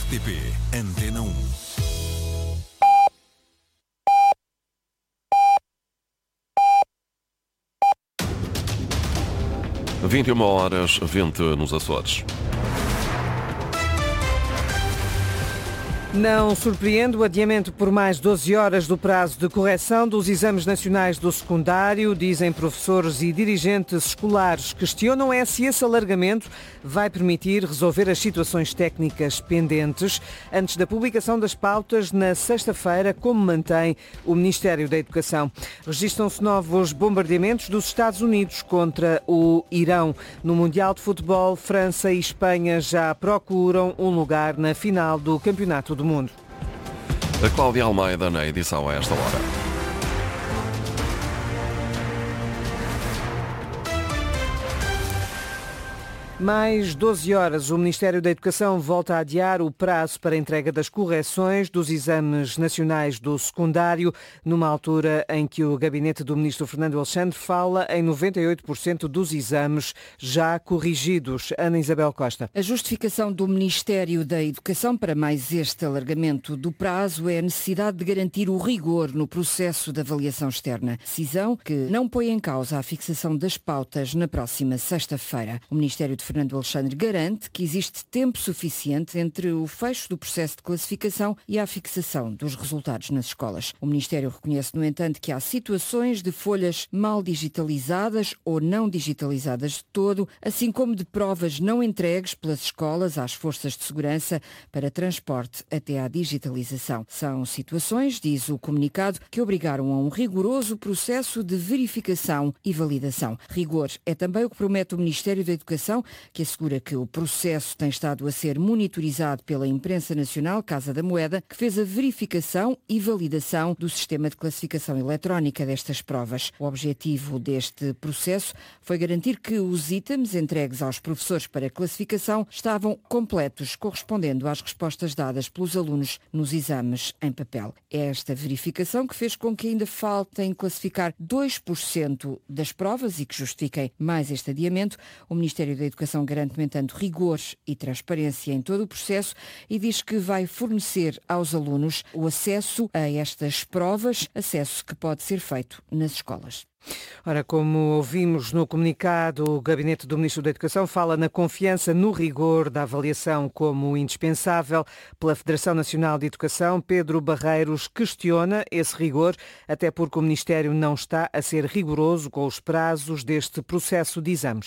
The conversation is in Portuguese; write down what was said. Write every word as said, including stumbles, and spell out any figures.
R T P Antena um. vinte e uma horas, vinte nos Açores. Não surpreende o adiamento por mais doze horas do prazo de correção dos exames nacionais do secundário, dizem professores e dirigentes escolares. Questionam é se esse alargamento vai permitir resolver as situações técnicas pendentes antes da publicação das pautas na sexta-feira, como mantém o Ministério da Educação. Registram-se novos bombardeamentos dos Estados Unidos contra o Irão. No Mundial de Futebol, França e Espanha já procuram um lugar na final do Campeonato do Mundo. A Cláudia Almeida na edição a esta hora. Mais doze horas, o Ministério da Educação volta a adiar o prazo para a entrega das correções dos exames nacionais do secundário, numa altura em que o gabinete do Ministro Fernando Alexandre fala em noventa e oito por cento dos exames já corrigidos. Ana Isabel Costa. A justificação do Ministério da Educação para mais este alargamento do prazo é a necessidade de garantir o rigor no processo de avaliação externa. Decisão que não põe em causa a fixação das pautas na próxima sexta-feira. O Ministério de Fernando Alexandre garante que existe tempo suficiente entre o fecho do processo de classificação e a fixação dos resultados nas escolas. O Ministério reconhece, no entanto, que há situações de folhas mal digitalizadas ou não digitalizadas de todo, assim como de provas não entregues pelas escolas às forças de segurança para transporte até à digitalização. São situações, diz o comunicado, que obrigaram a um rigoroso processo de verificação e validação. Rigor é também o que promete o Ministério da Educação, que assegura que o processo tem estado a ser monitorizado pela imprensa nacional, Casa da Moeda, que fez a verificação e validação do sistema de classificação eletrónica destas provas. O objetivo deste processo foi garantir que os itens entregues aos professores para classificação estavam completos, correspondendo às respostas dadas pelos alunos nos exames em papel. É esta verificação que fez com que ainda faltem classificar dois por cento das provas e que justifiquem mais este adiamento. O Ministério da Educação garante, no entanto, rigor e transparência em todo o processo e diz que vai fornecer aos alunos o acesso a estas provas, acesso que pode ser feito nas escolas. Ora, como ouvimos no comunicado, o Gabinete do Ministro da Educação fala na confiança no rigor da avaliação como indispensável. Pela Federação Nacional de Educação, Pedro Barreiros questiona esse rigor, até porque o Ministério não está a ser rigoroso com os prazos deste processo de exames.